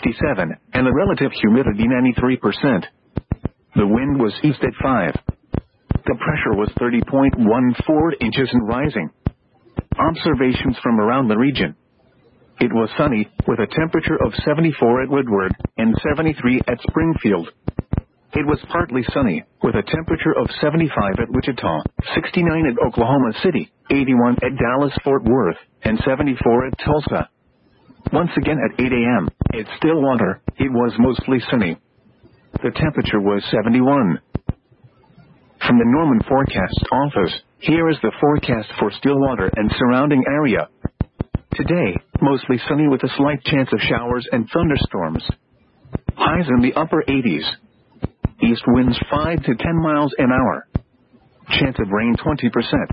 67, and the relative humidity 93%. The wind was east at 5. The pressure was 30.14 inches and rising. Observations from around the region. It was sunny, with a temperature of 74 at Woodward, and 73 at Springfield. It was partly sunny, with a temperature of 75 at Wichita, 69 at Oklahoma City, 81 at Dallas-Fort Worth, and 74 at Tulsa. Once again at 8 a.m., at Stillwater, it was mostly sunny. The temperature was 71. From the Norman Forecast Office, here is the forecast for Stillwater and surrounding area. Today, mostly sunny with a slight chance of showers and thunderstorms. Highs in the upper 80s. East winds 5 to 10 miles an hour. Chance of rain 20%.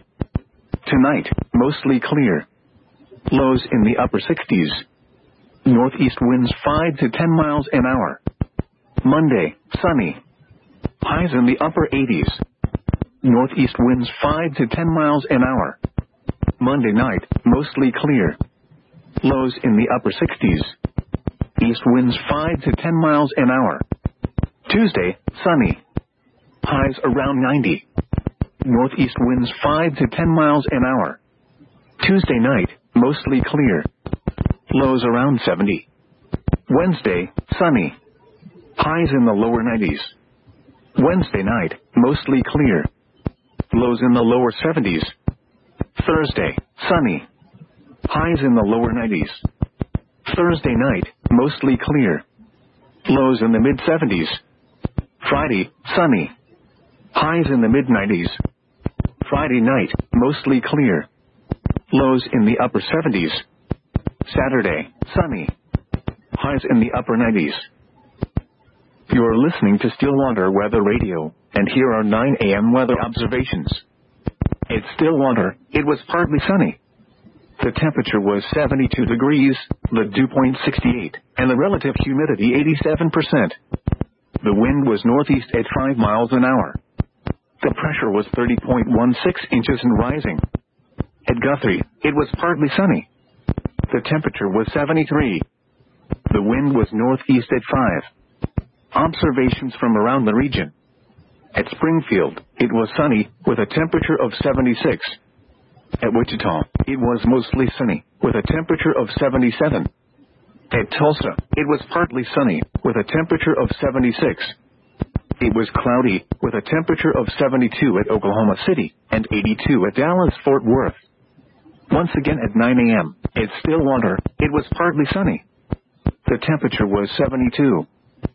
Tonight, mostly clear. Lows in the upper 60s. Northeast winds 5 to 10 miles an hour. Monday, sunny. Highs in the upper 80s. Northeast winds 5 to 10 miles an hour. Monday night, mostly clear. Lows in the upper 60s. East winds 5 to 10 miles an hour. Tuesday, sunny. Highs around 90. Northeast winds 5 to 10 miles an hour. Tuesday night, mostly clear. Lows around 70. Wednesday, sunny. Highs in the lower 90s. Wednesday night, mostly clear. Lows in the lower 70s. Thursday, sunny. Highs in the lower 90s. Thursday night, mostly clear. Lows in the mid-70s. Friday, sunny. Highs in the mid-90s. Friday night, mostly clear. Lows in the upper 70s. Saturday, sunny. Highs in the upper 90s. You're listening to Stillwater Weather Radio, and here are 9 a.m. weather observations. At Stillwater, it was partly sunny. The temperature was 72 degrees, the dew point 68, and the relative humidity 87%. The wind was northeast at 5 miles an hour. The pressure was 30.16 inches and rising. At Guthrie, it was partly sunny. The temperature was 73. The wind was northeast at 5. Observations from around the region. At Springfield, it was sunny, with a temperature of 76. At Wichita, it was mostly sunny, with a temperature of 77. At Tulsa, it was partly sunny, with a temperature of 76. It was cloudy, with a temperature of 72 at Oklahoma City, and 82 at Dallas-Fort Worth. Once again at 9 a.m., at Stillwater, it was partly sunny. The temperature was 72.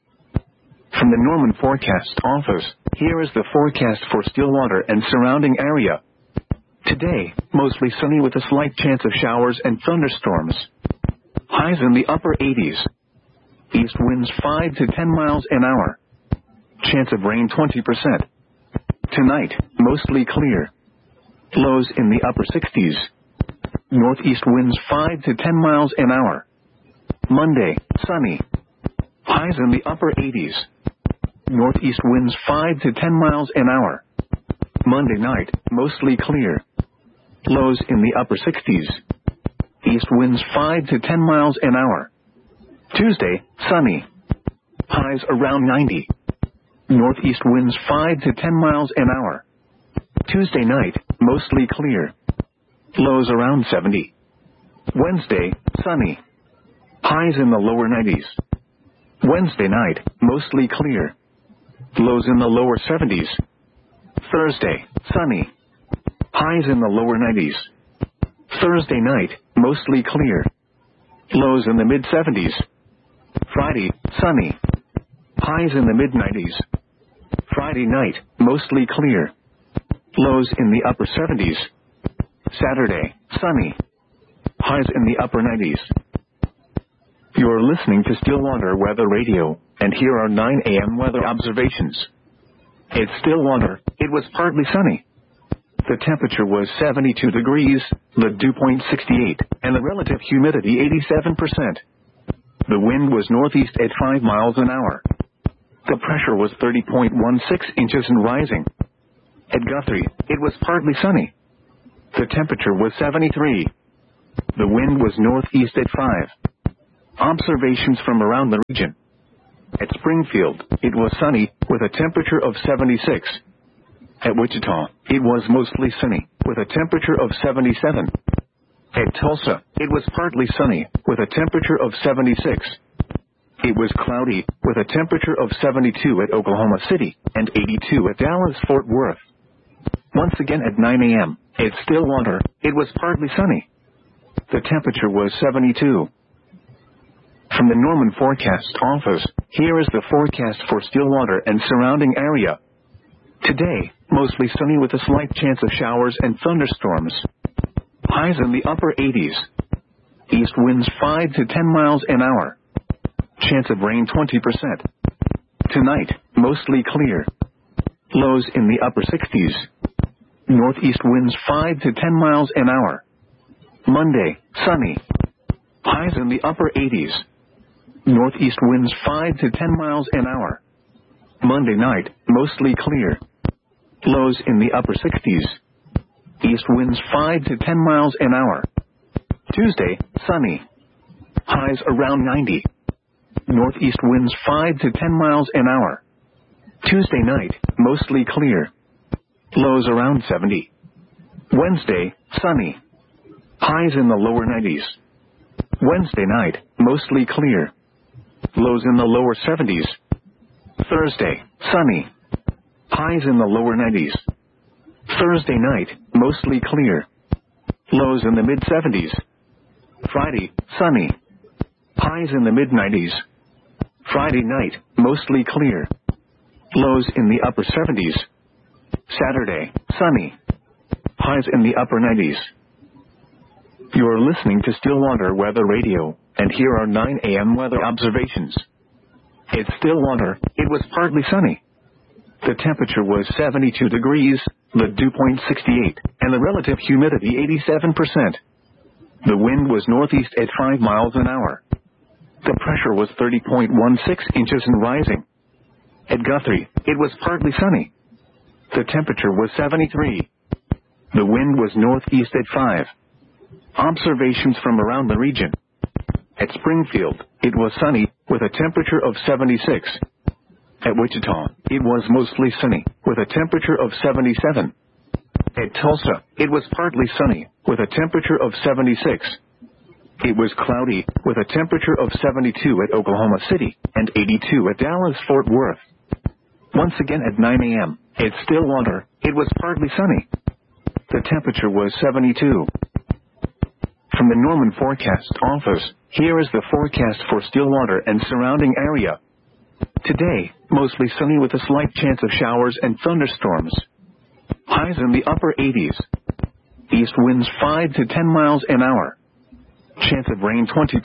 From the Norman Forecast Office, here is the forecast for Stillwater and surrounding area. Today, mostly sunny with a slight chance of showers and thunderstorms. Highs in the upper 80s. East winds 5 to 10 miles an hour. Chance of rain 20%. Tonight, mostly clear. Lows in the upper 60s. Northeast winds 5 to 10 miles an hour. Monday, sunny. Highs in the upper 80s. Northeast winds 5 to 10 miles an hour. Monday night, mostly clear. Lows in the upper 60s. East winds 5 to 10 miles an hour. Tuesday, sunny. Highs around 90. Northeast winds 5 to 10 miles an hour. Tuesday night, mostly clear. Lows around 70. Wednesday, sunny. Highs in the lower 90s. Wednesday night, mostly clear. Lows in the lower 70s. Thursday, sunny. Highs in the lower 90s. Thursday night, mostly clear. Lows in the mid-70s. Friday, sunny. Highs in the mid-90s. Friday night, mostly clear. Lows in the upper 70s. Saturday, sunny. Highs in the upper 90s. You're listening to Stillwater Weather Radio, and here are 9 a.m. weather observations. At Stillwater, it was partly sunny. The temperature was 72 degrees, the dew point 68, and the relative humidity 87%. The wind was northeast at 5 miles an hour. The pressure was 30.16 inches and rising. At Guthrie, it was partly sunny. The temperature was 73. The wind was northeast at 5. Observations from around the region. At Springfield, it was sunny, with a temperature of 76. At Wichita, it was mostly sunny, with a temperature of 77. At Tulsa, it was partly sunny, with a temperature of 76. It was cloudy, with a temperature of 72 at Oklahoma City, and 82 at Dallas-Fort Worth. Once again at 9 a.m., at Stillwater, it was partly sunny. The temperature was 72. From the Norman Forecast Office, here is the forecast for Stillwater and surrounding area. Today, mostly sunny with a slight chance of showers and thunderstorms. Highs in the upper 80s. East winds 5 to 10 miles an hour. Chance of rain 20%. Tonight, mostly clear. Lows in the upper 60s. Northeast winds 5 to 10 miles an hour. Monday, sunny. Highs in the upper 80s. Northeast winds 5 to 10 miles an hour. Monday night, mostly clear. Lows in the upper 60s. East winds 5 to 10 miles an hour. Tuesday, sunny. Highs around 90. Northeast winds 5 to 10 miles an hour. Tuesday night, mostly clear. Lows around 70. Wednesday, sunny. Highs in the lower 90s. Wednesday night, mostly clear. Lows in the lower 70s. Thursday, sunny. Highs in the lower 90s. Thursday night, mostly clear. Lows in the mid-70s. Friday, sunny. Highs in the mid-90s. Friday night, mostly clear. Lows in the upper 70s. Saturday, sunny. Highs in the upper 90s. You're listening to Stillwater Weather Radio, and here are 9 a.m. weather observations. At Stillwater, it was partly sunny. The temperature was 72 degrees, the dew point 68, and the relative humidity 87%. The wind was northeast at 5 miles an hour. The pressure was 30.16 inches and rising. At Guthrie, it was partly sunny. The temperature was 73. The wind was northeast at 5. Observations from around the region. At Springfield, it was sunny, with a temperature of 76. At Wichita, it was mostly sunny, with a temperature of 77. At Tulsa, it was partly sunny, with a temperature of 76. It was cloudy, with a temperature of 72 at Oklahoma City, and 82 at Dallas-Fort Worth. Once again at 9 a.m., at Stillwater, it was partly sunny. The temperature was 72. From the Norman Forecast Office, here is the forecast for Stillwater and surrounding area. Today, mostly sunny with a slight chance of showers and thunderstorms. Highs in the upper 80s. East winds 5 to 10 miles an hour. Chance of rain 20%.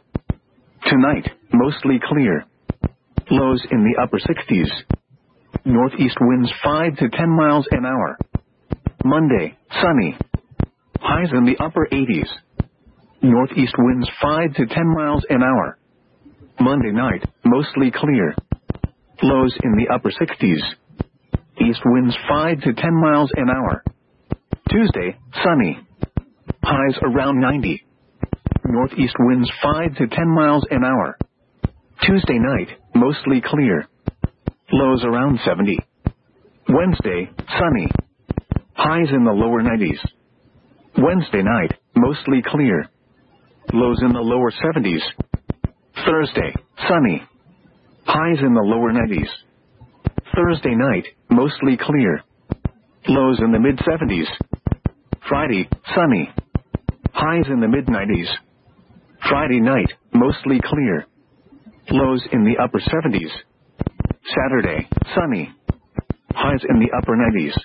Tonight, mostly clear. Lows in the upper 60s. Northeast winds 5 to 10 miles an hour. Monday, sunny. Highs in the upper 80s. Northeast winds 5 to 10 miles an hour. Monday night, mostly clear. Lows in the upper 60s. East winds 5 to 10 miles an hour. Tuesday, sunny. Highs around 90. Northeast winds 5 to 10 miles an hour. Tuesday night, mostly clear. Lows around 70. Wednesday, sunny. Highs in the lower 90s. Wednesday night, mostly clear. Lows in the lower 70s. Thursday, sunny. Highs in the lower 90s. Thursday night, mostly clear. Lows in the mid-70s. Friday, sunny. Highs in the mid-90s. Friday night, mostly clear. Lows in the upper 70s. Saturday, sunny. Highs in the upper 90s.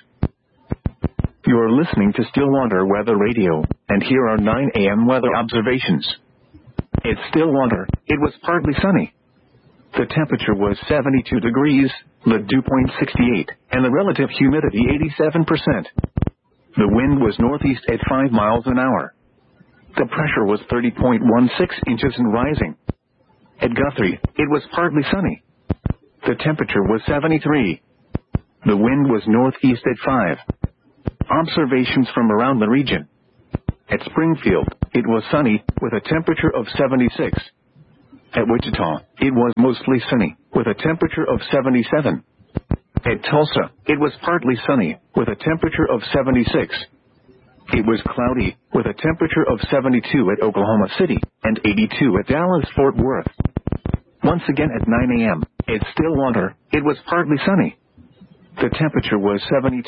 You're listening to Stillwater Weather Radio, and here are 9 a.m. weather observations. At Stillwater, it was partly sunny. The temperature was 72 degrees, the dew point 68, and the relative humidity 87%. The wind was northeast at 5 miles an hour. The pressure was 30.16 inches and rising. At Guthrie, it was partly sunny. The temperature was 73. The wind was northeast at 5. Observations from around the region. At Springfield, it was sunny, with a temperature of 76. At Wichita, it was mostly sunny, with a temperature of 77. At Tulsa, it was partly sunny, with a temperature of 76. It was cloudy, with a temperature of 72 at Oklahoma City, and 82 at Dallas-Fort Worth. Once again at 9 a.m., at Stillwater, it was partly sunny. The temperature was 72.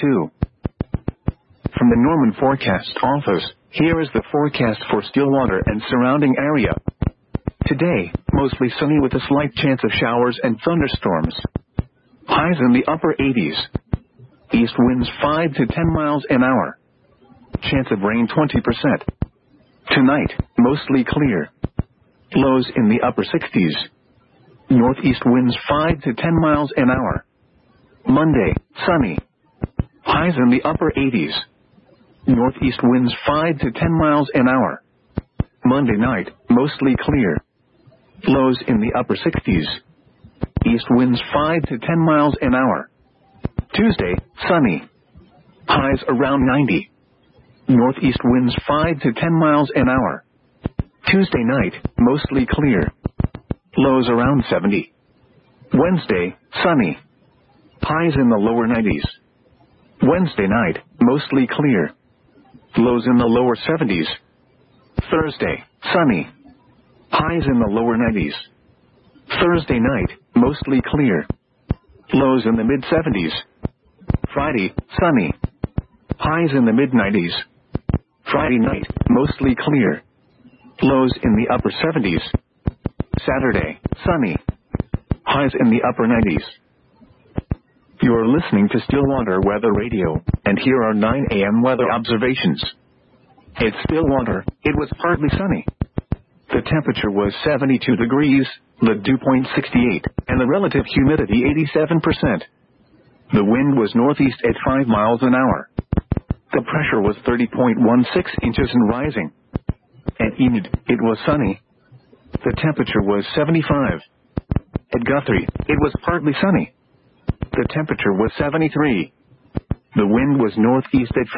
From the Norman Forecast Office, here is the forecast for Stillwater and surrounding area. Today, mostly sunny with a slight chance of showers and thunderstorms. Highs in the upper 80s. East winds 5 to 10 miles an hour. Chance of rain 20%. Tonight, mostly clear. Lows in the upper 60s. Northeast winds 5 to 10 miles an hour. Monday, sunny. Highs in the upper 80s. Northeast winds 5 to 10 miles an hour. Monday night, mostly clear. Lows in the upper 60s. East winds 5 to 10 miles an hour. Tuesday, sunny. Highs around 90. Northeast winds 5 to 10 miles an hour. Tuesday night, mostly clear. Lows around 70. Wednesday, sunny. Highs in the lower 90s. Wednesday night, mostly clear. Lows in the lower 70s. Thursday, sunny. Highs in the lower 90s. Thursday night, mostly clear. Lows in the mid-70s. Friday, sunny. Highs in the mid-90s. Friday night, mostly clear. Lows in the upper 70s. Saturday, sunny. Highs in the upper 90s. You are listening to Stillwater Weather Radio, and here are 9 a.m. weather observations. At Stillwater, it was partly sunny. The temperature was 72 degrees, the dew point 68, and the relative humidity 87%. The wind was northeast at 5 miles an hour. The pressure was 30.16 inches and rising. At Enid, it was sunny. The temperature was 75. At Guthrie, it was partly sunny. The temperature was 73. The wind was northeast at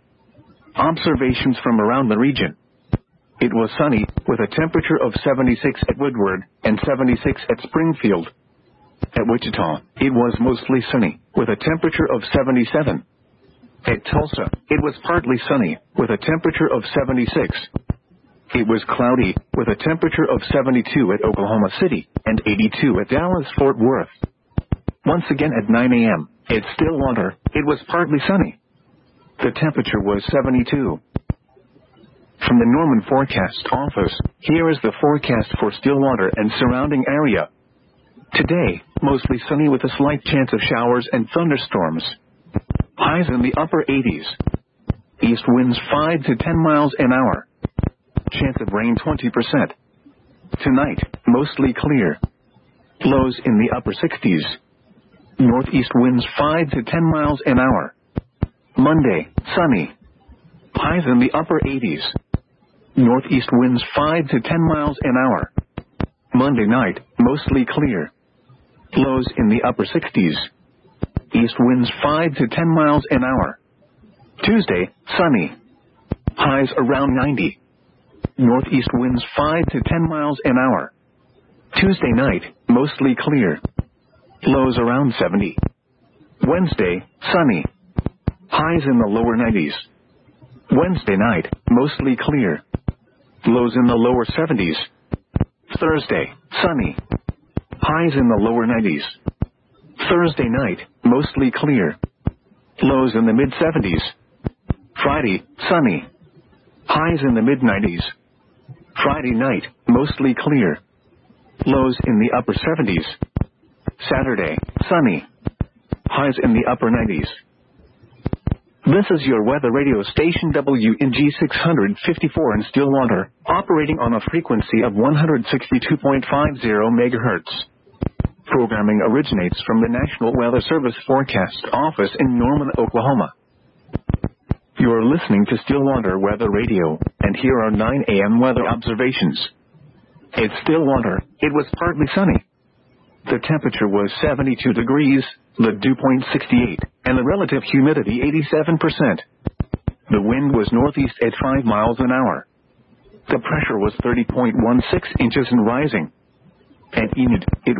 5. Observations from around the region. It was sunny, with a temperature of 76 at Woodward, and 76 at Springfield. At Wichita, it was mostly sunny, with a temperature of 77. At Tulsa, it was partly sunny, with a temperature of 76. It was cloudy, with a temperature of 72 at Oklahoma City, and 82 at Dallas-Fort Worth. Once again at 9 a.m., at Stillwater, it was partly sunny. The temperature was 72. From the Norman Forecast Office, here is the forecast for Stillwater and surrounding area. Today, mostly sunny with a slight chance of showers and thunderstorms. Highs in the upper 80s. East winds 5 to 10 miles an hour. Chance of rain 20%. Tonight, mostly clear. Lows in the upper 60s. Northeast winds 5 to 10 miles an hour. Monday, sunny. Highs in the upper 80s. Northeast winds 5 to 10 miles an hour. Monday night, mostly clear. Lows in the upper 60s. East winds 5 to 10 miles an hour. Tuesday, sunny. Highs around 90. Northeast winds 5 to 10 miles an hour. Tuesday night, mostly clear. Lows around 70. Wednesday, sunny. Highs in the lower 90s. Wednesday night, mostly clear. Lows in the lower 70s. Thursday, sunny. Highs in the lower 90s. Thursday night, mostly clear. Lows in the mid-70s. Friday, sunny. Highs in the mid-90s. Friday night, mostly clear. Lows in the upper 70s. Saturday, sunny. Highs in the upper 90s. This is your weather radio station WNG 654 in Stillwater, operating on a frequency of 162.50 megahertz. Programming originates from the National Weather Service Forecast Office in Norman, Oklahoma. You are listening to Stillwater Weather Radio, and here are 9 a.m. weather observations. At Stillwater, it was partly sunny. The temperature was 72 degrees, the dew point 68, and the relative humidity 87%. The wind was northeast at 5 miles an hour. The pressure was 30.16 inches and rising. At Enid, it